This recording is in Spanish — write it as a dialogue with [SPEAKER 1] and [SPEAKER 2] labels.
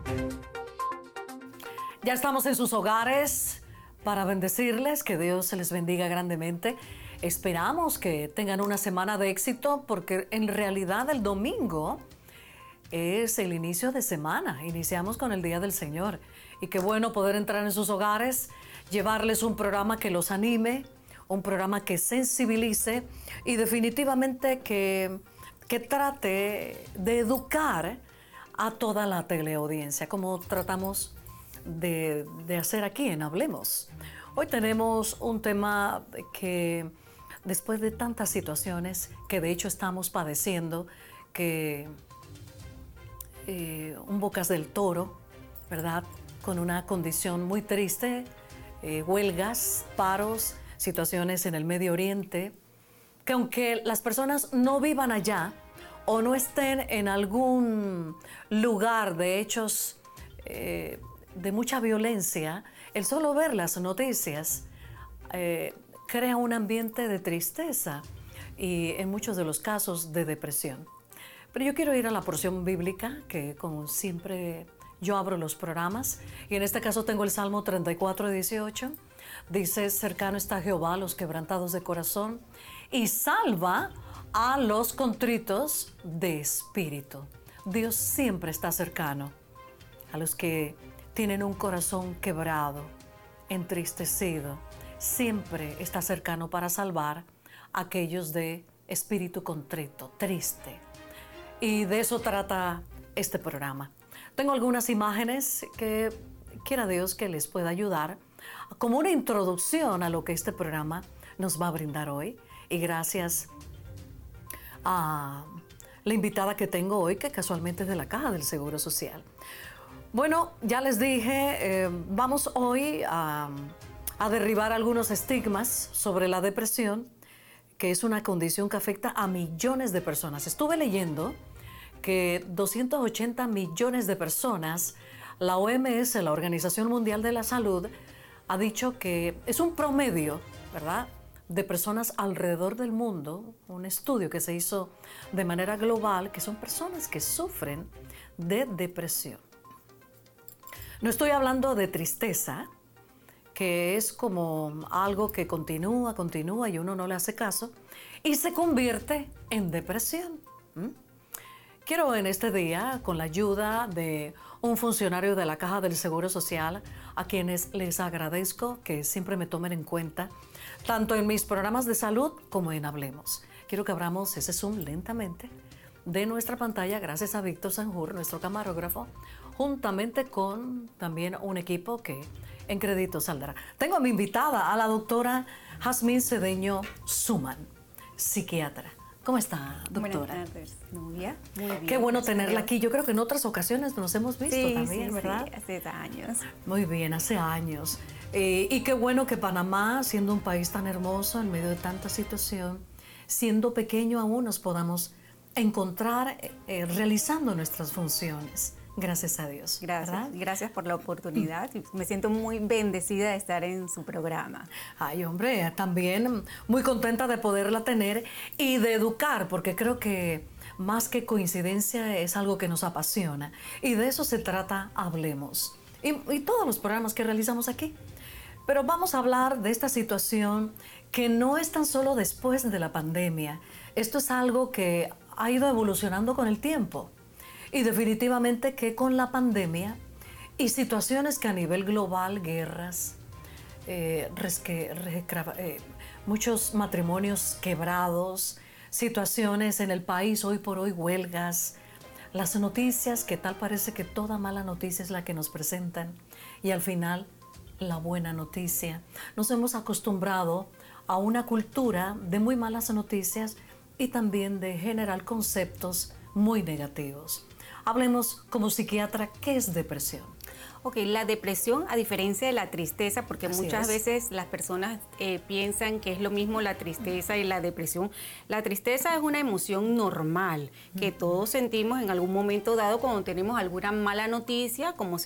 [SPEAKER 1] Ya estamos en sus hogares para bendecirles, que Dios se les bendiga grandemente. Esperamos que tengan una semana de éxito porque en realidad el domingo es el inicio de semana. Iniciamos con el Día del Señor y qué bueno poder entrar en sus hogares, llevarles un programa que los anime, un programa que sensibilice y definitivamente que trate de educar a toda la teleaudiencia, como tratamos de hacer aquí en Hablemos. Hoy tenemos un tema que después de tantas situaciones que de hecho estamos padeciendo, que un Bocas del Toro, ¿verdad? Con una condición muy triste, huelgas, paros, situaciones en el Medio Oriente, que aunque las personas no vivan allá o no estén en algún lugar de hechos de mucha violencia, el solo ver las noticias crea un ambiente de tristeza y en muchos de los casos de depresión. Pero yo quiero ir a la porción bíblica, que como siempre yo abro los programas, y en este caso tengo el Salmo 34:18. Dice: cercano está Jehová a los quebrantados de corazón y salva a los contritos de espíritu. Dios siempre está cercano a los que tienen un corazón quebrado, entristecido. Siempre está cercano para salvar a aquellos de espíritu contrito, triste. Y de eso trata este programa. Tengo algunas imágenes que quiera Dios que les pueda ayudar como una introducción a lo que este programa nos va a brindar hoy. Y gracias a la invitada que tengo hoy, que casualmente es de la Caja del Seguro Social. Bueno, ya les dije, vamos hoy a derribar algunos estigmas sobre la depresión, que es una condición que afecta a millones de personas. Estuve leyendo que 280 millones de personas, la OMS, la Organización Mundial de la Salud, ha dicho que es un promedio, ¿verdad?, de personas alrededor del mundo, un estudio que se hizo de manera global, que son personas que sufren de depresión. No estoy hablando de tristeza, que es como algo que continúa y uno no le hace caso y se convierte en depresión. Quiero en este día, con la ayuda de un funcionario de la Caja del Seguro Social, a quienes les agradezco que siempre me tomen en cuenta, tanto en mis programas de salud como en Hablemos. Quiero que abramos ese Zoom lentamente de nuestra pantalla, gracias a Víctor Sanjur, nuestro camarógrafo, juntamente con también un equipo que en crédito saldrá. Tengo a mi invitada, a la doctora Jazmín Cedeño Suman, psiquiatra. ¿Cómo está, doctora?
[SPEAKER 2] Buenas tardes, Nubia. Muy bien.
[SPEAKER 1] Qué bueno tenerla aquí. Yo creo que en otras ocasiones nos hemos visto también, ¿verdad?
[SPEAKER 2] Sí, hace años.
[SPEAKER 1] Muy bien, hace años. Y qué bueno que Panamá, siendo un país tan hermoso, en medio de tanta situación, siendo pequeño aún, nos podamos encontrar realizando nuestras funciones. Gracias a Dios.
[SPEAKER 2] Gracias por la oportunidad. Me siento muy bendecida de estar en su programa.
[SPEAKER 1] Ay, hombre, también muy contenta de poderla tener y de educar, porque creo que más que coincidencia es algo que nos apasiona. Y de eso se trata Hablemos. Y todos los programas que realizamos aquí. Pero vamos a hablar de esta situación que no es tan solo después de la pandemia. Esto es algo que ha ido evolucionando con el tiempo. Y definitivamente que con la pandemia y situaciones que a nivel global, guerras, muchos matrimonios quebrados, situaciones en el país hoy por hoy, huelgas, las noticias que tal parece que toda mala noticia es la que nos presentan y al final la buena noticia. Nos hemos acostumbrado a una cultura de muy malas noticias y también de generar conceptos muy negativos. Hablemos como psiquiatra, ¿qué es depresión?
[SPEAKER 2] Ok, la depresión, a diferencia de la tristeza, porque muchas veces las personas piensan que es lo mismo la tristeza y la depresión. La tristeza es una emoción normal que todos sentimos en algún momento dado cuando tenemos alguna mala noticia, como